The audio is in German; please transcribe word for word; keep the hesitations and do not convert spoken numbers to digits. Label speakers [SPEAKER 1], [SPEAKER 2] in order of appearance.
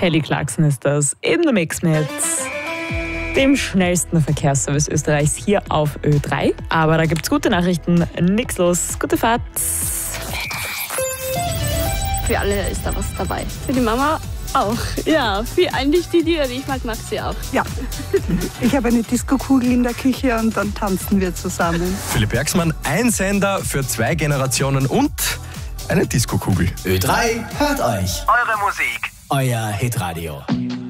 [SPEAKER 1] Kelly Clarkson ist das in the Mix mit dem schnellsten Verkehrsservice Österreichs hier auf Ö drei. Aber da gibt's gute Nachrichten, nix los, gute Fahrt.
[SPEAKER 2] Für alle ist da was dabei. Für die Mama auch. Ja, für eigentlich die, die ich mag, mag sie auch.
[SPEAKER 3] Ja, ich habe eine Diskokugel in der Küche und dann tanzen wir zusammen.
[SPEAKER 4] Philipp Bergsmann, ein Sender für zwei Generationen und eine Diskokugel.
[SPEAKER 5] Ö drei hört euch.
[SPEAKER 6] Eure Musik.
[SPEAKER 5] Euer Hitradio.